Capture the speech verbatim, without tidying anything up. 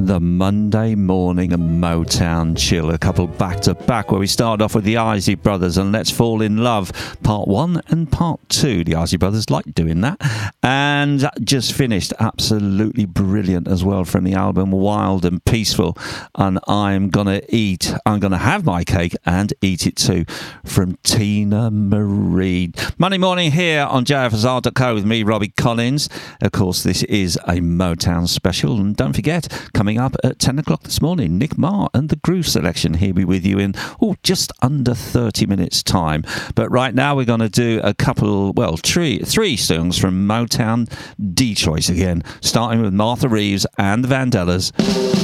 The Monday morning Motown chill, a couple back to back, where we start off with the Isley Brothers and Let's Fall in Love, part one and part two. The Isley Brothers like doing that, and just finished absolutely brilliant as well from the album Wild and Peaceful, and I'm gonna eat I'm gonna have my cake and eat it too, from Tina Marie. Monday morning here on J F S R dot co with me, Robbie Collins. Of course, this is a Motown special, and don't forget, coming up at ten o'clock this morning, Nick Marr and the Groove Selection. He'll be with you in oh, just under thirty minutes time. But right now we're going to do a couple, well, three, three songs from Motown Detroit again, starting with Martha Reeves and the Vandellas.